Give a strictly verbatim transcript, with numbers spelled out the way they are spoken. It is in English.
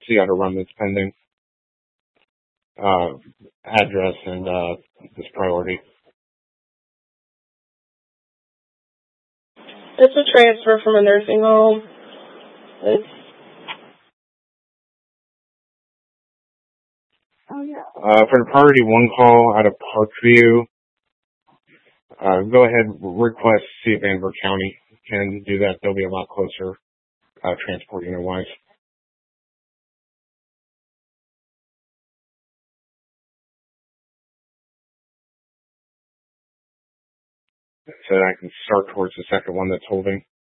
see how to run this pending uh, address and uh, this priority. It's a transfer from a nursing home. It's oh yeah. Uh, for the priority one call out of Parkview, uh, go ahead request see if Vanderbilt County can do that. They'll be a lot closer uh, transport unit wise. So I can start towards the second one that's holding.